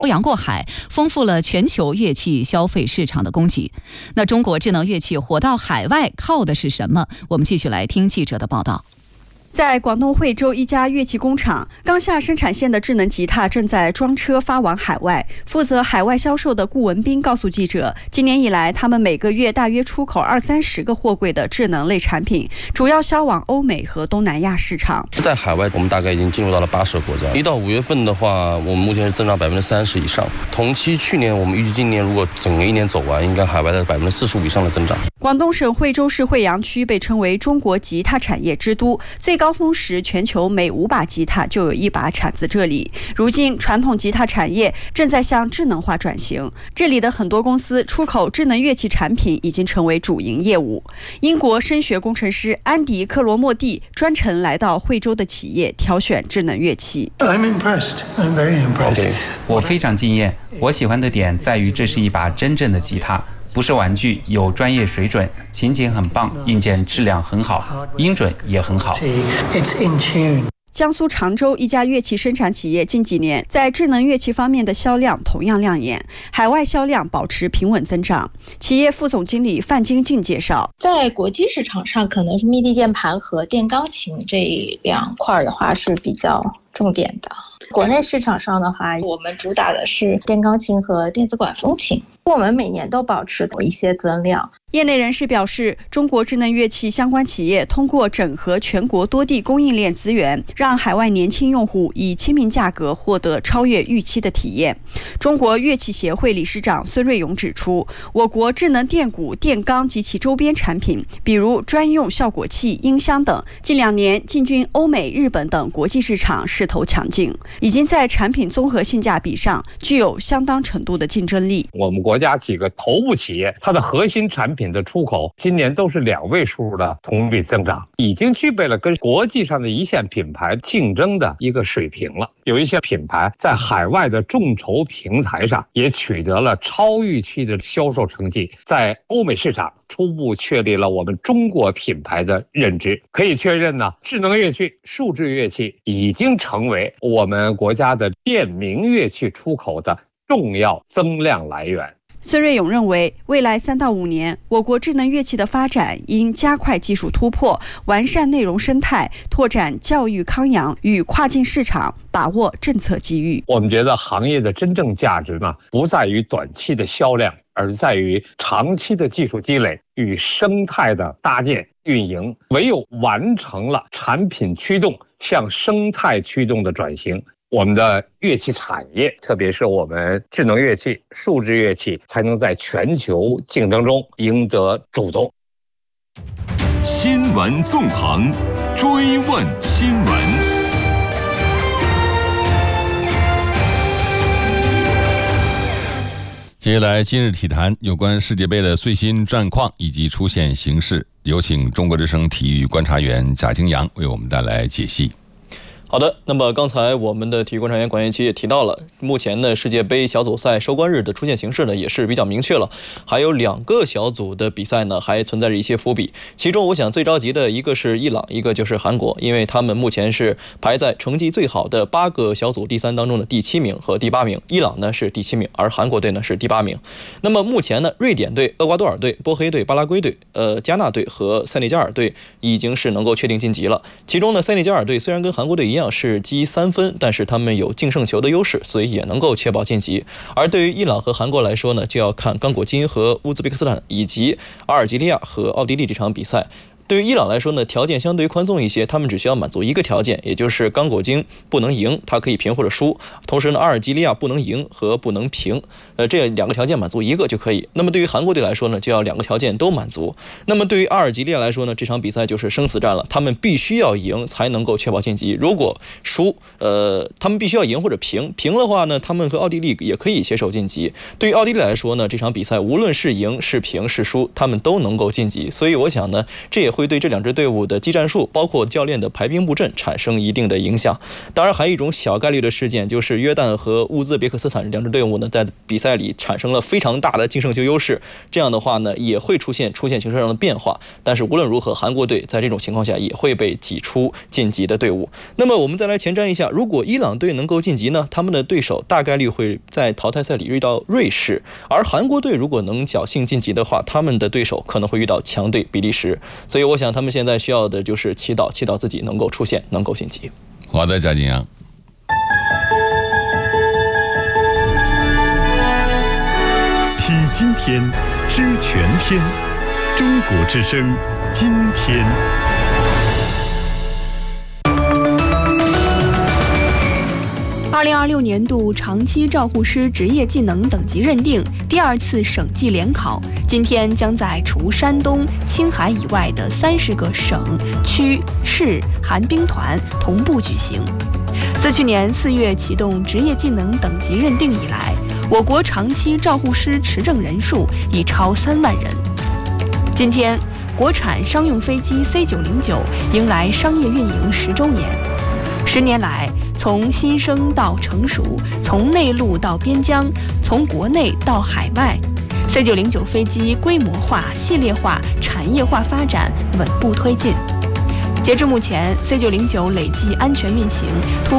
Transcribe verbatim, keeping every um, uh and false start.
洋过海，丰富了全球乐器消费市场的供给。那中国智能乐器火到海外靠的是什么？我们继续来听记者的报道。 在广东惠州一家乐器工厂，刚下生产线的智能吉他正在装车发往海外。负责海外销售的顾文斌告诉记者，今年以来，他们每个月大约出口二三十个货柜的智能类产品，主要销往欧美和东南亚市场。 在海外，我们大概已经进入到了八十个国家。一到五月份的话，我们目前是增长百分之三十以上。同期去年，我们预计今年如果整个一年走完，应该海外的百分之四十五以上的增长。 广东省惠州市惠阳区被称为中国吉他产业之都，最高峰时，全球每五把吉他就有一把产自这里。如今，传统吉他产业正在向智能化转型，这里的很多公司出口智能乐器产品已经成为主营业务。英国声学工程师安迪·克罗莫蒂专程来到惠州的企业挑选智能乐器。 I'm impressed. I'm very impressed. 我非常惊艳。我喜欢的点在于这是一把真正的吉他。不是玩具，有专业水准，琴颈很棒，硬件质量很好，音准也很好。 江苏常州一家乐器生产企业近几年在智能乐器方面的销量同样亮眼，海外销量保持平稳增长。企业副总经理范金静介绍， 在国际市场上，可能是 M I D I 键盘和电钢琴这两块的话是比较重点的。国内市场上的话，我们主打的是电钢琴和电子管风琴，我们每年都保持一些增量。 业内人士表示，中国智能乐器相关企业通过整合全国多地供应链资源，让海外年轻用户以亲民价格获得超越预期的体验。中国乐器协会理事长孙瑞勇指出，我国智能电鼓、电钢及其周边产品，比如专用效果器、音箱等，近两年进军欧美、日本等国际市场势头强劲，已经在产品综合性价比上具有相当程度的竞争力。 我们国家几个头部企业，它的核心产品的出口今年都是两位数的同比增长，已经具备了跟国际上的一线品牌竞争的一个水平了。有一些品牌在海外的众筹平台上也取得了超预期的销售成绩，在欧美市场初步确立了我们中国品牌的认知。可以确认呢，智能乐器、数字乐器已经成为我们国家的电名乐器出口的重要增量来源。 孙瑞勇认为，未来三到五年，我国智能乐器的发展应加快技术突破，完善内容生态，拓展教育康养与跨境市场，把握政策机遇。 我们觉得行业的真正价值呢，不在于短期的销量，而在于长期的技术积累与生态的搭建运营。唯有完成了产品驱动向生态驱动的转型，我们的乐器产业，特别是我们智能乐器、数字乐器，才能在全球竞争中赢得主动。 新闻纵横，追问新闻。 接下来，今日体坛有关世界杯的最新战况以及出现形势，有请中国之声体育观察员贾京阳为我们带来解析。 好的，那么刚才我们的体育观察员管彦奇也提到了，目前呢世界杯小组赛收官日的出现形势呢也是比较明确了，还有两个小组的比赛呢还存在着一些伏笔，其中我想最着急的一个是伊朗，一个就是韩国，因为他们目前是排在成绩最好的八个小组第三当中的第七名和第八名，伊朗呢是第七名，而韩国队呢是第八名。那么目前呢，瑞典队、厄瓜多尔队、波黑队、巴拉圭队、呃加纳队和塞内加尔队已经是能够确定晋级了。其中呢，塞内加尔队虽然跟韩国队一样是积三分，但是他们有净胜球的优势，所以也能够确保晋级。而对于伊朗和韩国来说呢，就要看刚果金和乌兹别克斯坦以及阿尔及利亚和奥地利这场比赛。对于伊朗来说呢，条件相对于宽松一些，他们只需要满足一个条件，也就是刚果金不能赢，它可以平或者输。同时呢，阿尔及利亚不能赢和不能平，呃，这两个条件满足一个就可以。那么对于韩国队来说呢，就要两个条件都满足。那么对于阿尔及利亚来说呢，这场比赛就是生死战了，他们必须要赢才能够确保晋级。如果输，呃，他们必须要赢或者平，平的话呢，他们和奥地利也可以携手晋级。对于奥地利来说呢，这场比赛无论是赢是平是输，他们都能够晋级。所以我想呢，这也会会对这两支队伍的技战术，包括教练的排兵布阵产生一定的影响。当然，还有一种小概率的事件，就是约旦和乌兹别克斯坦两支队伍呢，在比赛里产生了非常大的净胜球优势，这样的话呢，也会出现出现形势上的变化。但是无论如何，韩国队在这种情况下也会被挤出晋级的队伍。那么我们再来前瞻一下，如果伊朗队能够晋级呢，他们的对手大概率会在淘汰赛里遇到瑞士，而韩国队如果能侥幸晋级的话，他们的对手可能会遇到强队比利时。所以我想他们现在需要的就是祈祷，祈祷自己能够出线，能够晋级。 好的，贾景阳。 听今天，知全天，中国之声，今天。 二零二六年度长期照护师职业技能等级认定第二次省际联考，今天将在除山东、青海以外的三十个省、区、市寒冰团同步举行。自去年四月启动职业技能等级认定以来，我国长期照护师持证人数已超三万人。今天，国产商用飞机 C 九零九迎来商业运营十周年。十年来，从新生到成熟，从内陆到边疆，从国内到海外 ，C 九零九飞机规模化、系列化、产业化发展稳步推进。截至目前 ，C 九零九累计安全运行突